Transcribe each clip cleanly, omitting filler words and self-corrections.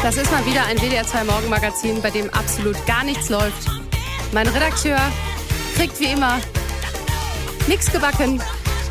Das ist mal wieder ein WDR 2 Morgenmagazin, bei dem absolut gar nichts läuft. Mein Redakteur kriegt wie immer nichts gebacken.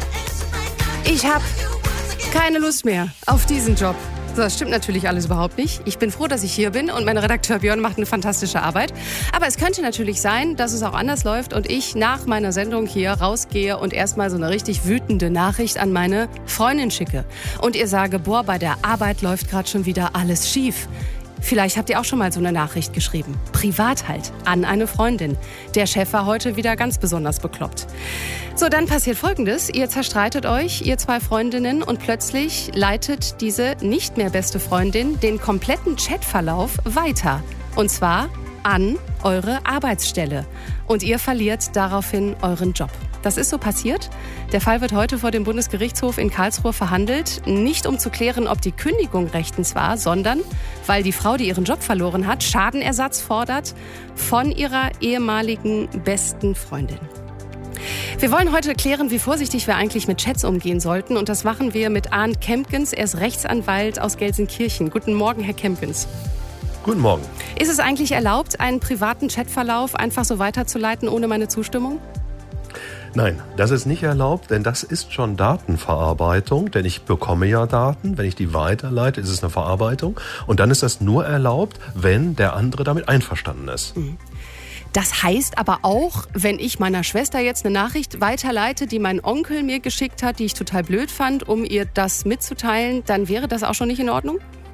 Ich habe keine Lust mehr auf diesen Job. So, das stimmt natürlich alles überhaupt nicht. Ich bin froh, dass ich hier bin und mein Redakteur Björn macht eine fantastische Arbeit. Aber es könnte natürlich sein, dass es auch anders läuft und ich nach meiner Sendung hier rausgehe und erstmal so eine richtig wütende Nachricht an meine Freundin schicke. Und ihr sage, boah, bei der Arbeit läuft gerade schon wieder alles schief. Vielleicht habt ihr auch schon mal so eine Nachricht geschrieben. Privat halt, an eine Freundin. Der Chef war heute wieder ganz besonders bekloppt. So, dann passiert Folgendes. Ihr zerstreitet euch, ihr zwei Freundinnen, und plötzlich leitet diese nicht mehr beste Freundin den kompletten Chatverlauf weiter. Und zwar an eure Arbeitsstelle. Und ihr verliert daraufhin euren Job. Das ist so passiert. Der Fall wird heute vor dem Bundesgerichtshof in Karlsruhe verhandelt. Nicht um zu klären, ob die Kündigung rechtens war, sondern weil die Frau, die ihren Job verloren hat, Schadenersatz fordert von ihrer ehemaligen besten Freundin. Wir wollen heute klären, wie vorsichtig wir eigentlich mit Chats umgehen sollten. Und das machen wir mit Arndt Kempkens. Er ist Rechtsanwalt aus Gelsenkirchen. Guten Morgen, Herr Kempkens. Guten Morgen. Ist es eigentlich erlaubt, einen privaten Chatverlauf einfach so weiterzuleiten ohne meine Zustimmung? Nein, das ist nicht erlaubt, denn das ist schon Datenverarbeitung, denn ich bekomme ja Daten, wenn ich die weiterleite, ist es eine Verarbeitung und dann ist das nur erlaubt, wenn der andere damit einverstanden ist. Das heißt aber auch, wenn ich meiner Schwester jetzt eine Nachricht weiterleite, die mein Onkel mir geschickt hat, die ich total blöd fand, um ihr das mitzuteilen, dann wäre das auch schon nicht in Ordnung?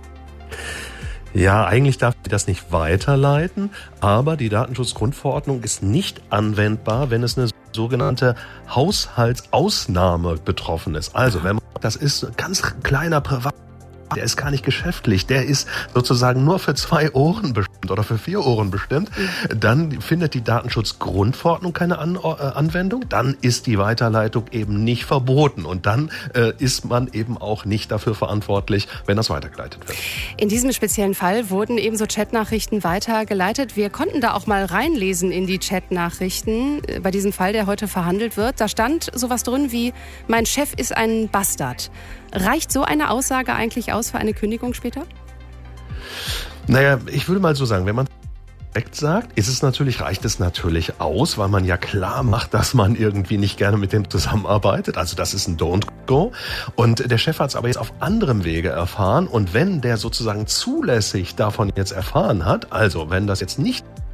Ja, eigentlich darf ich das nicht weiterleiten, aber die Datenschutzgrundverordnung ist nicht anwendbar, wenn es eine sogenannte Haushaltsausnahme betroffen ist. Also, wenn man, das ist ein ganz kleiner Privat, der ist gar nicht geschäftlich, der ist sozusagen nur für 2 Ohren bestimmt oder für 4 Ohren bestimmt, dann findet die Datenschutzgrundverordnung keine Anwendung, dann ist die Weiterleitung eben nicht verboten und dann ist man eben auch nicht dafür verantwortlich, wenn das weitergeleitet wird. In diesem speziellen Fall wurden ebenso Chatnachrichten weitergeleitet. Wir konnten da auch mal reinlesen in die Chatnachrichten bei diesem Fall, der heute verhandelt wird. Da stand sowas drin wie, mein Chef ist ein Bastard. Reicht so eine Aussage eigentlich aus für eine Kündigung später? Naja, ich würde mal so sagen, wenn man direkt sagt, reicht es natürlich aus, weil man ja klar macht, dass man irgendwie nicht gerne mit dem zusammenarbeitet. Also das ist ein Don't Go. Und der Chef hat es aber jetzt auf anderem Wege erfahren. Und wenn der sozusagen zulässig davon jetzt erfahren hat, also wenn das jetzt nicht